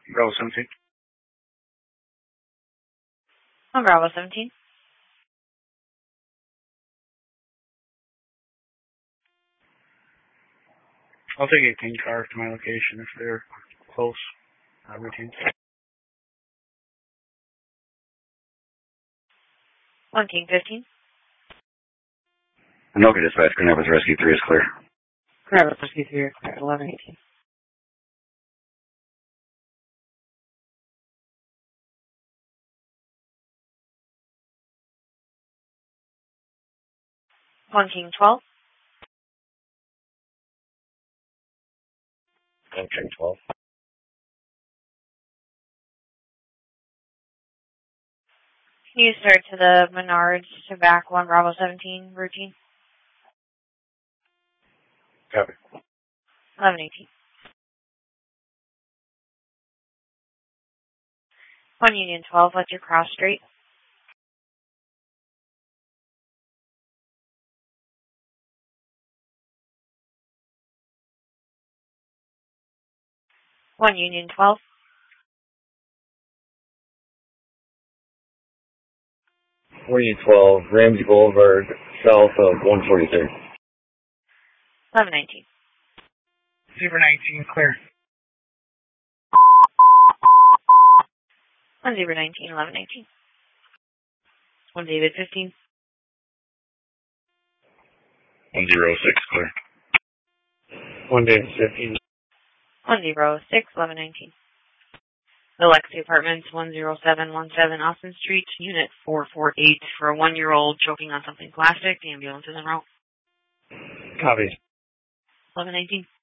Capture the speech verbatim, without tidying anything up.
Bravo seventeen. On Bravo seventeen. I'll take eighteen cars to my location if they're close. Uh, routine. One King fifteen. Anoka dispatch, Grand Rapids Rescue three is clear. Grand Rapids Rescue three is clear. eleven eighteen. One King twelve. One King twelve. Can you start to the Menards to back one Bravo seventeen routine? Copy. eleven eighteen. One Union twelve, let you cross straight. One Union twelve. One Union twelve, Ramsey Boulevard, south of one forty-three. eleven nineteen. Zebra nineteen, clear. One Zebra nineteen, eleven eighteen. One David fifteen. One zero six, clear. One David fifteen. One zero six, eleven nineteen. The Lexi Apartments, one zero seven one seven Austin Street, Unit four four eight, for a one-year-old choking on something plastic. The ambulance is en route. Copy. eleven nineteen.